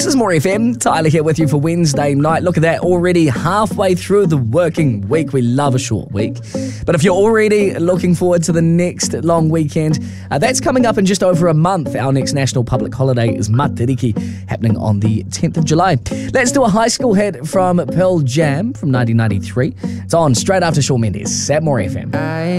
This is More FM. Tyler here with you for Wednesday night. Look at that, already halfway through the working week. We love a short week. But if you're already looking forward to the next long weekend, that's coming up in just over a month. Our next national public holiday is Matariki, happening on the 10th of July. Let's do a high school hit from Pearl Jam from 1993. It's on straight after Shawn Mendes at More FM.